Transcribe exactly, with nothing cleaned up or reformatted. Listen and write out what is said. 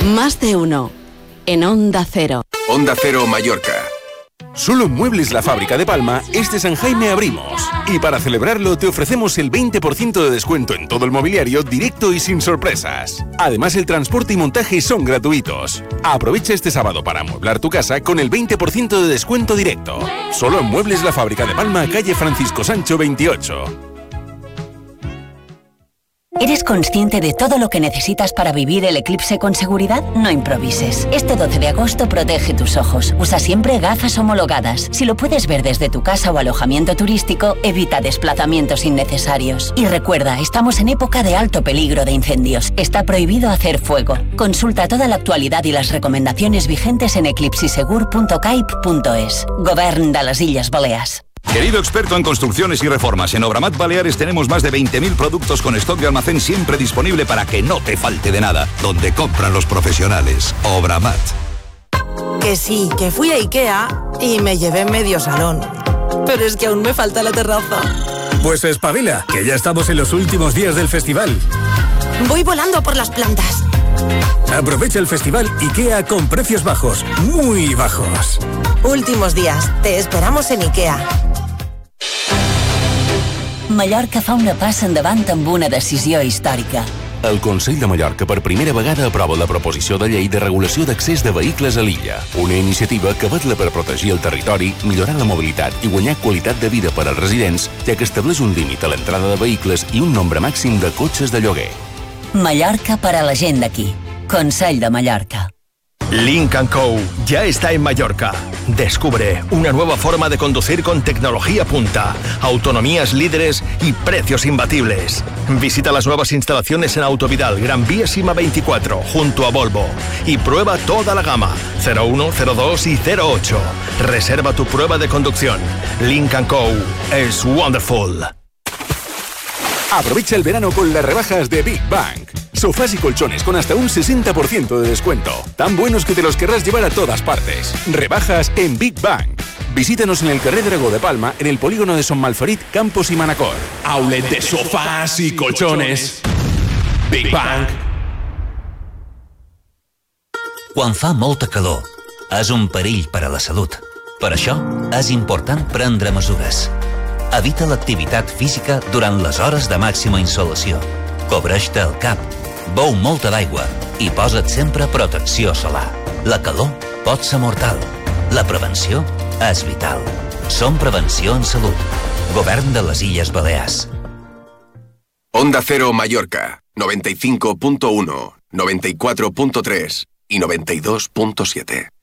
Más de uno. En Onda Cero. Onda Cero Mallorca. Solo en Muebles La Fábrica de Palma, este San Jaime abrimos. Y para celebrarlo te ofrecemos el veinte por ciento de descuento en todo el mobiliario directo y sin sorpresas. Además, el transporte y montaje son gratuitos. Aprovecha este sábado para amueblar tu casa con el veinte por ciento de descuento directo. Solo en Muebles La Fábrica de Palma, calle Francisco Sancho veintiocho. ¿Eres consciente de todo lo que necesitas para vivir el eclipse con seguridad? No improvises. Este doce de agosto protege tus ojos. Usa siempre gafas homologadas. Si lo puedes ver desde tu casa o alojamiento turístico, evita desplazamientos innecesarios. Y recuerda, estamos en época de alto peligro de incendios. Está prohibido hacer fuego. Consulta toda la actualidad y las recomendaciones vigentes en eclipsisegur punto caip punto es. Govern de las Illes Balears. Querido experto en construcciones y reformas, en Obramat Baleares tenemos más de veinte mil productos con stock de almacén siempre disponible para que no te falte de nada. Donde compran los profesionales. Obramat. Que sí, que fui a Ikea y me llevé medio salón. Pero es que aún me falta la terraza. Pues espabila, que ya estamos en los últimos días del festival. Voy volando por las plantas. Aprovecha el festival IKEA con precios bajos, muy bajos. Últimos días, te esperamos en Ikea. Mallorca fa una passa endavant amb una decisió històrica. El Consell de Mallorca per primera vegada aprova la proposició de llei de regulació d'accés de vehicles a l'illa. Una iniciativa que vetlla per protegir el territori, millorar la mobilitat i guanyar qualitat de vida per als residents, ja que estableix un límit a l'entrada de vehicles i un nombre màxim de cotxes de lloguer. Mallorca para la gent d'aquí. Consell de Mallorca. Lynk and Co. ya está en Mallorca. Descubre una nueva forma de conducir con tecnología punta, autonomías líderes y precios imbatibles. Visita las nuevas instalaciones en Autovidal, Gran Vía Sima veinticuatro, junto a Volvo. Y prueba toda la gama, cero uno, cero dos y cero ocho. Reserva tu prueba de conducción. Lynk and Co. es wonderful. Aprovecha el verano con las rebajas de Big Bang. Sofás y colchones con hasta un sesenta por ciento de descuento. Tan buenos que te los querrás llevar a todas partes. Rebajas en Big Bang. Visítanos en el carrer Dragó de Palma, en el polígono de Son Malferit, Campos y Manacor. Outlet de sofás y colchones. Big Bang. Quan fa molta calor, és un perill per a la salut. Per això, és important prendre mesures. Evita l'activitat física durant les hores de màxima insolació. Cobreix-te el cap, beu molta d'aigua i posa't sempre protecció solar. La calor pot ser mortal. La prevenció és vital. Som Prevenció en Salut. Govern de les Illes Balears. Onda Cero Mallorca, noventa y cinco punto uno, noventa y cuatro punto tres y noventa y dos punto siete.